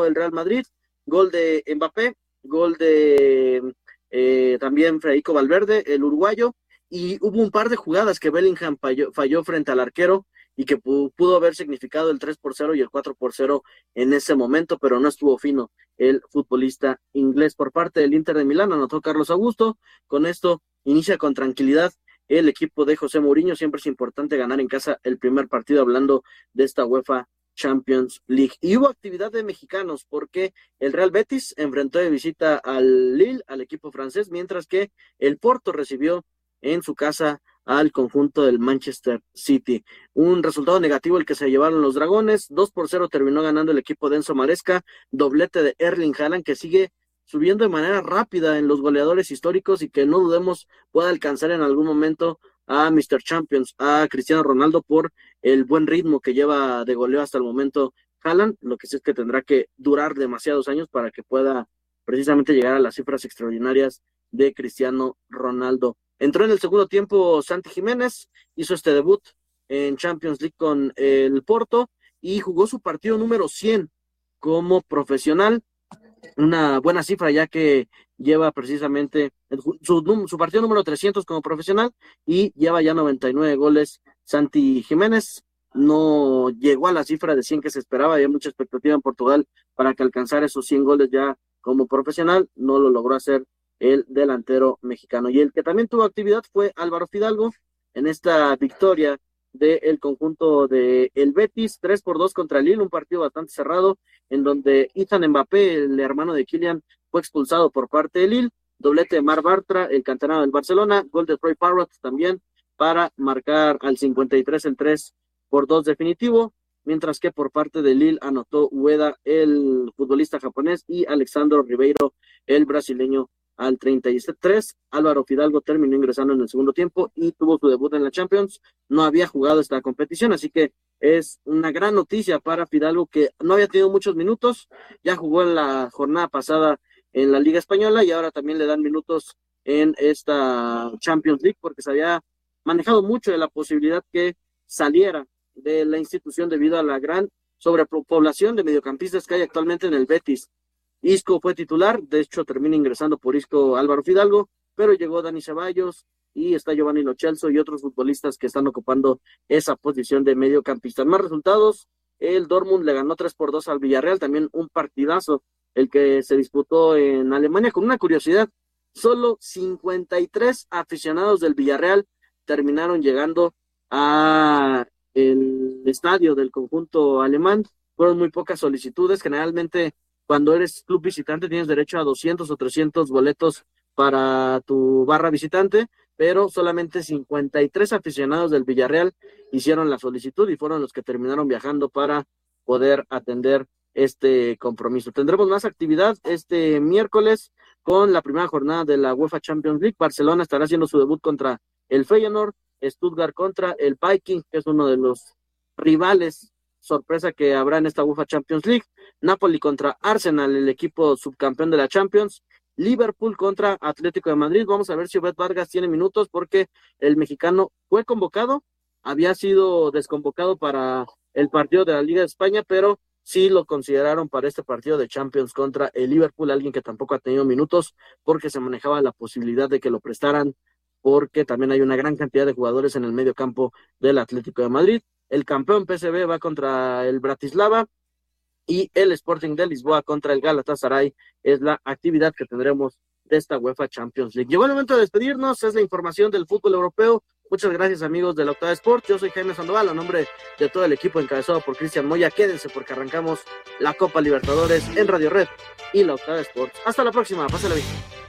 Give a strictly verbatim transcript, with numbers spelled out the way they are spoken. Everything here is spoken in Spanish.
del Real Madrid, gol de Mbappé, gol de eh, también Federico Valverde, el uruguayo, y hubo un par de jugadas que Bellingham falló, falló frente al arquero y que pudo, pudo haber significado el tres por cero y el cuatro por cero en ese momento, pero no estuvo fino el futbolista inglés. Por parte del Inter de Milán anotó Carlos Augusto. Con esto inicia con tranquilidad el equipo de José Mourinho. Siempre es importante ganar en casa el primer partido, hablando de esta UEFA Champions League. Y hubo actividad de mexicanos porque el Real Betis enfrentó de visita al Lille, al equipo francés, mientras que el Porto recibió en su casa al conjunto del Manchester City. Un resultado negativo el que se llevaron los dragones. Dos por cero terminó ganando el equipo de Enzo Maresca, doblete de Erling Haaland, que sigue subiendo de manera rápida en los goleadores históricos y que no dudemos pueda alcanzar en algún momento a mister Champions, a Cristiano Ronaldo, por el buen ritmo que lleva de goleo hasta el momento Haaland. Lo que sí es que tendrá que durar demasiados años para que pueda precisamente llegar a las cifras extraordinarias de Cristiano Ronaldo. Entró en el segundo tiempo Santi Jiménez, hizo este debut en Champions League con el Porto y jugó su partido número cien como profesional, una buena cifra ya que lleva precisamente su, su partido número trescientos como profesional y lleva ya noventa y nueve goles. Santi Jiménez no llegó a la cifra de cien que se esperaba, había mucha expectativa en Portugal para que alcanzara esos cien goles ya como profesional, no lo logró hacer el delantero mexicano. Y el que también tuvo actividad fue Álvaro Fidalgo en esta victoria del conjunto de el Betis, tres por dos contra el Lille, un partido bastante cerrado, en donde Ethan Mbappé, el hermano de Kylian, fue expulsado por parte de Lille, doblete de Marc Bartra, el canterano del Barcelona, gol de Troy Parrott también, para marcar al cincuenta y tres el tres por dos definitivo, mientras que por parte de Lille anotó Ueda, el futbolista japonés, y Alexandro Ribeiro, el brasileño, al treinta y tres. Álvaro Fidalgo terminó ingresando en el segundo tiempo y tuvo su debut en la Champions. No había jugado esta competición, así que es una gran noticia para Fidalgo, que no había tenido muchos minutos, ya jugó en la jornada pasada en la Liga Española y ahora también le dan minutos en esta Champions League, porque se había manejado mucho de la posibilidad que saliera de la institución debido a la gran sobrepoblación de mediocampistas que hay actualmente en el Betis. Isco fue titular, de hecho termina ingresando por Isco Álvaro Fidalgo, pero llegó Dani Ceballos y está Giovanni Lo Celso y otros futbolistas que están ocupando esa posición de mediocampista. Más resultados, el Dortmund le ganó tres por dos al Villarreal, también un partidazo el que se disputó en Alemania. Con una curiosidad, solo cincuenta y tres aficionados del Villarreal terminaron llegando a el estadio del conjunto alemán. Fueron muy pocas solicitudes, generalmente cuando eres club visitante tienes derecho a doscientos o trescientos boletos para tu barra visitante, pero solamente cincuenta y tres aficionados del Villarreal hicieron la solicitud y fueron los que terminaron viajando para poder atender este compromiso. Tendremos más actividad este miércoles con la primera jornada de la UEFA Champions League. Barcelona estará haciendo su debut contra el Feyenoord, Stuttgart contra el Viking, que es uno de los rivales sorpresa que habrá en esta UEFA Champions League. Napoli contra Arsenal, el equipo subcampeón de la Champions. Liverpool contra Atlético de Madrid. Vamos a ver si Obed Vargas tiene minutos, porque el mexicano fue convocado, había sido desconvocado para el partido de la Liga de España, pero sí lo consideraron para este partido de Champions contra el Liverpool, alguien que tampoco ha tenido minutos porque se manejaba la posibilidad de que lo prestaran, porque también hay una gran cantidad de jugadores en el medio campo del Atlético de Madrid. El campeón P S V va contra el Bratislava y el Sporting de Lisboa contra el Galatasaray. Es la actividad que tendremos de esta UEFA Champions League. Llegó el momento de despedirnos, es la información del fútbol europeo. Muchas gracias, amigos de la Octava Sport. Yo soy Jaime Sandoval, a nombre de todo el equipo encabezado por Cristian Moya. Quédense porque arrancamos la Copa Libertadores en Radio Red y la Octava Sport. Hasta la próxima, pásala bien.